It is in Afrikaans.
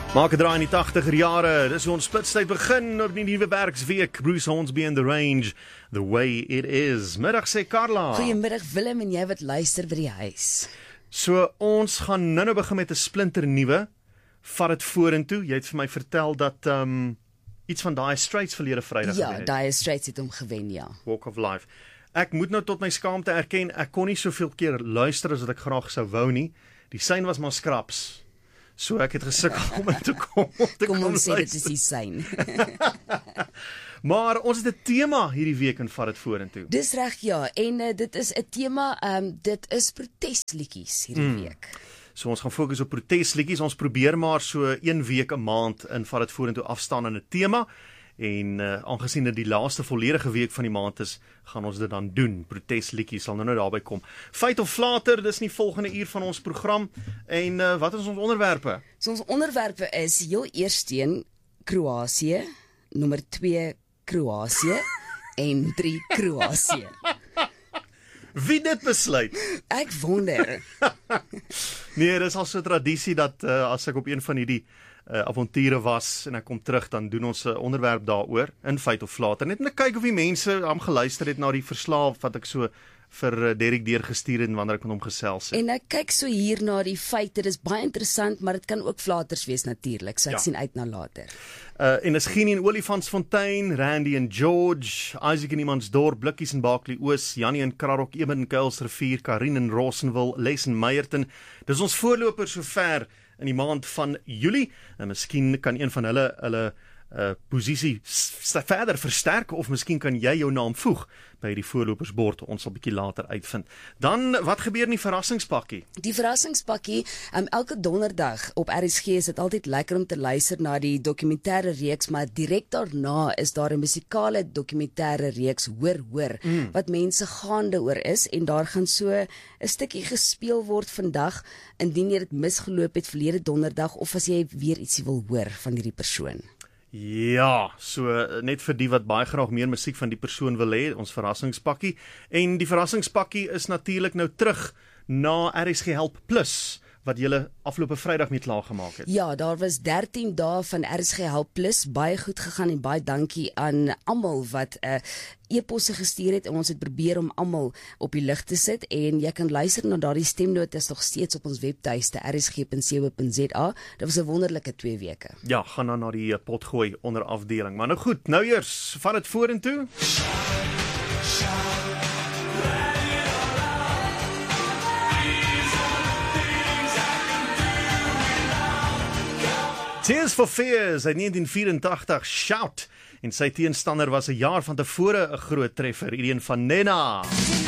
Maak 'n draai in die 80er jare, dis hoe ons splitstyd begin op die nuwe werksweek. Bruce Hornsby and the Range, The Way It Is. Middag sê Carla. Goeiemiddag Willem en jy wat luister by die huis. So ons gaan nou begin met 'n splinter nuwe. Vat dit vorentoe. Jy het vir my vertel dat iets van Dire Straits verlede Vrydag Ja, gewen het. Dire Straits het hom gewen, ja. Walk of Life. Ek moet nou tot my skaamte erken, ek kon nie soveel keer luister as wat ek graag sou wou nie. Die sein was maar skraps. So ek het gesukkel om in te kom. Kom ons sê dit is die sein. Maar ons het 'n tema hierdie week en vat dit vorentoe. Dis reg, ja, en dit is 'n tema, dit is protesliedjies hierdie week. So ons gaan fokus op protesliedjies. Ons probeer maar so 1 week 'n maand in vat dit vorentoe afstaan aan 'n tema. En aangesien dit die laaste volledige week van die maand is, gaan ons dit dan doen. Protesliedjies sal nou daarby kom. Feit of flater, dis nie volgende uur van ons program. En wat is ons onderwerpe? So ons onderwerpe is heel eersteen Kroasie, nommer 2 Kroasie en 3 Kroasie. Wie dit besluit? Ek wonder. Nee, dis al so 'n tradisie dat as ek op een van hierdie avonture was en ek kom terug, dan doen ons 'n onderwerp daaroor in feit of flater. Net om te kyk of die mense aan geluister het na die verslae wat ek so vir Derek deurgestuur het wanneer ek met hom gesels het. En ek kyk so hier na die feite, dis baie interessant, maar dit kan ook flaters wees natuurlik, so ek sien uit na later. En is Genie en Olifantsfontein, Randy en George, Isaac en Imansdorp, Blikkies en Bakley Oos, Jannie en Krarok, Eben en Kuilsrivier, Karin en Rossenwil, Les en Meyerton. Dis ons voorloper sover in die maand van Julie, en miskien kan een van hulle posisie verder versterk, of miskien kan jy jou naam voeg by die voorlopersbord. Ons sal bietjie later uitvind. Dan, wat gebeur in die verrassingspakkie? Die verrassingspakkie, elke donderdag op RSG is dit altyd lekker om te luister na die dokumentêre reeks, maar direk daarna is daar 'n musikale dokumentêre reeks, Hoor, wat mense gaande oor is, en daar gaan so 'n stukkie gespeel word vandag, indien jy dit misgeloop het verlede donderdag, of as jy weer ietsie wil hoor van hierdie persoon. Ja, so net vir die wat baie graag meer musiek van die persoon wil hê, ons verrassingspakkie. En die verrassingspakkie is natuurlik nou terug na RSG Help Plus, wat julle afgelope Vrydag mee klaar gemaak het. Ja, daar was 13 dae van RSG Help Plus, baie goed gegaan en baie dankie aan almal wat e-posse gestuur het, en ons het probeer om almal op die lig te sit, en jy kan luister na daardie stemnotas nog steeds op ons webtuiste rsg.co.za. Dit was 'n wonderlike 2 weke. Ja, gaan dan na die potgooi onder afdeling. Maar nou goed, nou eers, vat dit vorentoe. Tears for Fears uit 1984, Shout, en sy teenstander was 'n jaar van tevore 'n groot treffer, een van Nena.